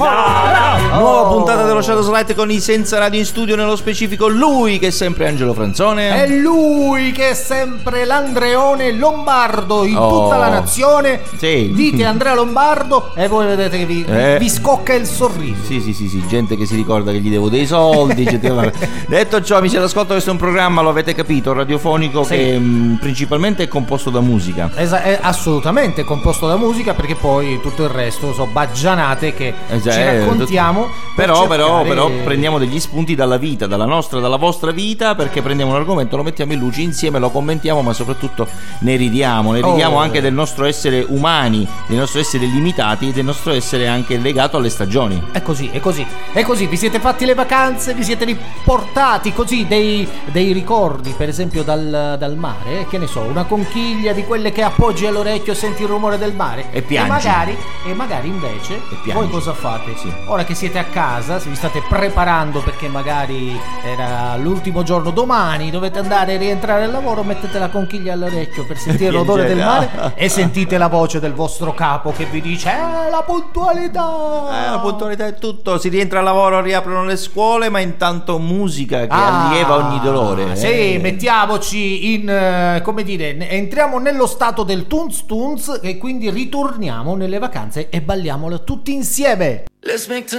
Nuova puntata dello Shadows Light con i Senza Radio in studio, nello specifico lui che è sempre Angelo Franzone. E lui che è sempre l'Andreone Lombardo in tutta la nazione. Sì. Dite Andrea Lombardo e voi vedete che vi scocca il sorriso. Sì, gente che si ricorda che gli devo dei soldi. Detto ciò, amici all'ascolto, questo è un programma, lo avete capito, radiofonico, che principalmente è composto da musica. È assolutamente composto da musica, perché poi tutto il resto sono baggianate che ci raccontiamo. Però prendiamo degli spunti dalla vita, dalla vostra vita, perché prendiamo un argomento, lo mettiamo in luce insieme, lo commentiamo, ma soprattutto ne ridiamo anche del nostro essere umani, del nostro essere limitati e del nostro essere anche legato alle stagioni. È così. Vi siete fatti le vacanze, vi siete riportati così dei ricordi, per esempio dal mare, che ne so, una conchiglia di quelle che appoggi all'orecchio e senti il rumore del mare e piangi. E magari invece voi cosa fate? Sì. Ora che siete a casa, se vi state preparando perché magari era l'ultimo giorno, domani dovete andare e rientrare al lavoro, mettete la conchiglia all'orecchio per sentire l'odore del mare e sentite la voce del vostro capo che vi dice la puntualità. La puntualità è tutto, si rientra al lavoro, riaprono le scuole, ma intanto musica che allieva ogni dolore. Sì, mettiamoci in come dire, entriamo nello stato del tunz e quindi ritorniamo nelle vacanze e balliamolo tutti insieme. Let's make